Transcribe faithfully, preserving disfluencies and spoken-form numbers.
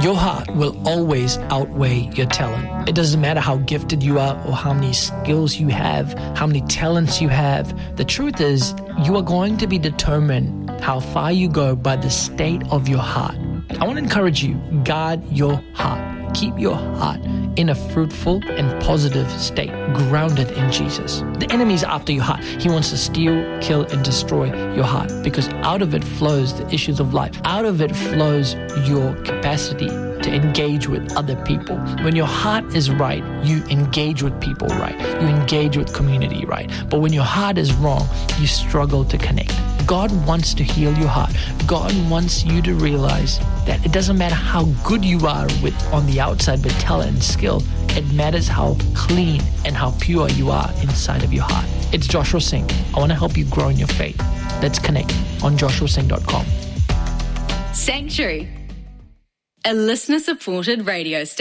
Your heart will always outweigh your talent. It doesn't matter how gifted you are or how many skills you have, how many talents you have. The truth is, you are going to be determined how far you go by the state of your heart. I want to encourage you, guard your heart. Keep your heart in a fruitful and positive state, grounded in Jesus. The enemy is after your heart. He wants to steal, kill, and destroy your heart because out of it flows the issues of life. Out of it flows your capacity to engage with other people. When your heart is right, you engage with people right. You engage with community right. But when your heart is wrong, you struggle to connect. God wants to heal your heart. God wants you to realize that it doesn't matter how good you are with on the outside with talent and skill. It matters how clean and how pure you are inside of your heart. It's Joshua Singh. I want to help you grow in your faith. Let's connect on joshua singh dot com. Sanctuary, a listener-supported radio station.